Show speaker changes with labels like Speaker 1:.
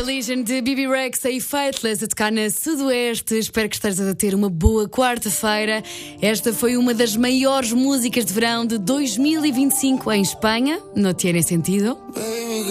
Speaker 1: Religion de Bibi Rexa e Faithless a tocar na Sudoeste. Espero que estejas a ter uma boa quarta-feira. Esta foi uma das maiores músicas de verão de 2025 em Espanha. Não tiene sentido?